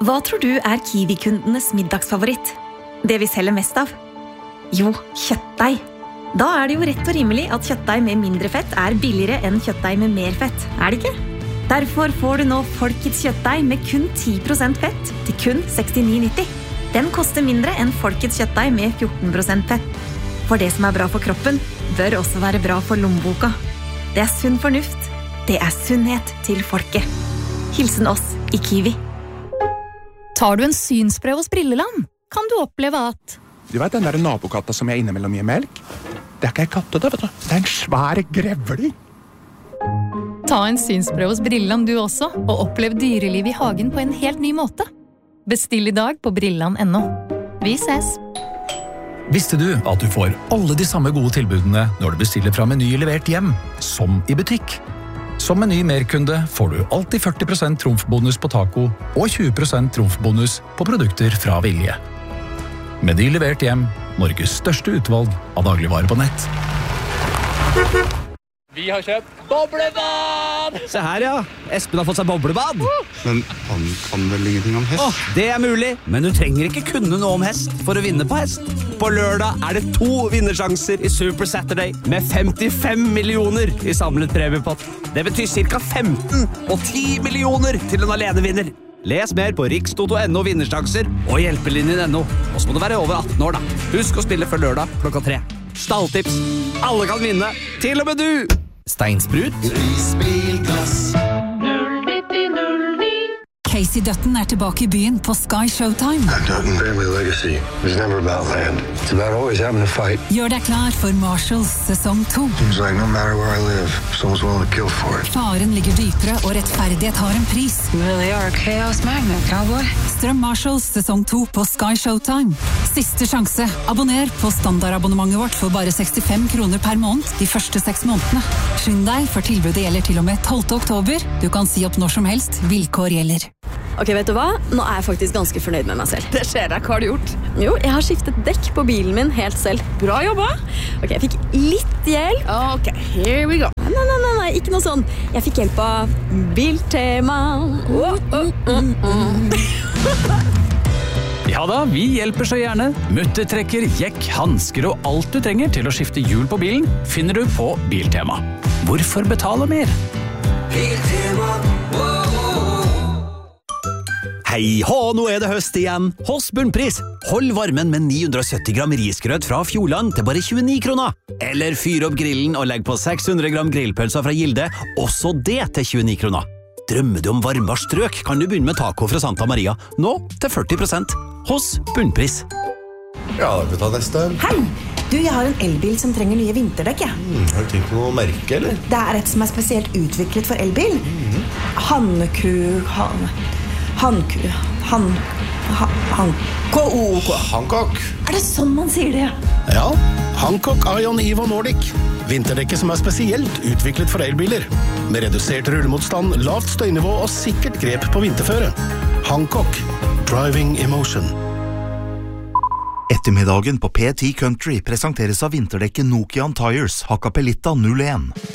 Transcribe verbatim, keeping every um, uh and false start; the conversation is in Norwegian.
Hva tror du er Kiwi-kundenes middagsfavoritt? Det vi selger mest av? Jo, kjøttdeig. Da er det jo rett og rimelig at kjøttdeig med mindre fett er billigere enn kjøttdeig med mer fett, er det ikke? Derfor får du nå Folkets kjøttdeig med kun ti prosent fett til kun sekstini nitti. Den koster mindre enn Folkets kjøttdeig med fjorten prosent fett. For det som er bra for kroppen, bør også være bra for lommeboka. Det er sunn fornuft. Det er sunnhet til folket. Hilsen oss i Kiwi. Tar du en synsprøve hos Brilleland, kan du oppleve at... Du vet den der nabokatta som jeg innimellom gir melk? Det er ikke en katte, det, vet du. Det er en svær grevling. Ta en synsprøve hos Brilleland du også, og opplev dyreliv i hagen på en helt ny måte. Bestill i dag på brilland punktum no. Vi ses! Visste du at du får alle de samme gode tilbudene når du bestiller fra Meny levert hjem, som i butikk? Som Meny merkunde får du alltid førti prosent trumfbonus på taco og tjue prosent trumfbonus på produkter fra Vilje. Meny levert hjem, Norges største utvalg av dagligvarer på nett. Vi har kjøpt boblebad! Se her, ja. Espen har fått seg boblebad. Men han kan vel ingenting om hest? Åh, det er mulig, men du trenger ikke kunne noe om hest for å vinne på hest. På lørdag er det to vinnersjanser i Super Saturday med femtifem millioner i samlet premiepott. Det betyr cirka femten og ti millioner til en alenevinner. Les mer på rikstoto punktum no vinnersjanser og hjelpelinjen punktum no. Og så må du være over atten år da. Husk å spille før lørdag klokka tre. Stalltips. Alle kan vinne, til og med du! Steinsprut. Prisbilglass. Casey Dutton er tilbake i byen på Sky Showtime. Dutton family legacy was never about land. It's about always having to fight. Gjør deg klar for Marshalls sesong to. Seems like no matter where I live, someone's willing to kill for it. Faren ligger dypere, og rettferdighet har en pris. You really are a chaos magnet, cowboy. Strøm Marshalls sesong to på Sky Showtime. Siste sjanse. Abonner på standardabonnementet vårt for bare sekstifem kroner per måned de første seks månedene. Skynd deg, for tilbudet gjelder til og med tolvte oktober. Du kan si opp når som helst. Vilkår gjelder. Ok, vet du hva? Nå er jeg faktisk ganske fornøyd med meg selv. Det skjer deg, hva har du gjort? Jo, jeg har skiftet dekk på bilen min helt selv. Bra jobba! Ok, jeg fikk litt hjelp. Ok, here we go. Nei, nei, nei, nei, ikke noe sånn. Jeg fikk hjelp av Biltema. Oh, oh, oh, oh. Ja da, vi hjelper så gjerne. Muttertrekker, jekk, handsker og alt du trenger til å skifte hjul på bilen, finner du på Biltema. Hvorfor betale mer? Biltema, wow. Hei hå, nå er det høst igjen. Hos Bunnpris. Hold varmen med ni hundre og sytti gram risgrøt fra Fjordland til bare tjueni kroner. Eller fyr opp grillen og legg på seks hundre gram grillpølser fra Gilde, også det til tjueni kroner. Drømmer du om varmere strøk, kan du begynne med taco fra Santa Maria. Nå til førti prosent. Hos Bunnpris. Ja, da kan vi ta neste. Hei! Du, jeg har en elbil som trenger nye vinterdekk, ja. Mm, har du tenkt på noe merke, eller? Det er et som er spesielt utviklet for elbil. Mm. Hanku... Han... Hanku... Han... Han... Hankook. Hancock. Er det sånn man sier det? Ja, Hancock Ion Evo Nordic. Vinterdekket som er spesielt utviklet for elbiler. Med redusert rullemotstand, lavt støynivå og sikkert grep på vinterføre. Hancock. Driving Emotion. Ettermiddagen på P ti Country presenteres av vinterdekket Nokian Tires Hakkapeliitta null en.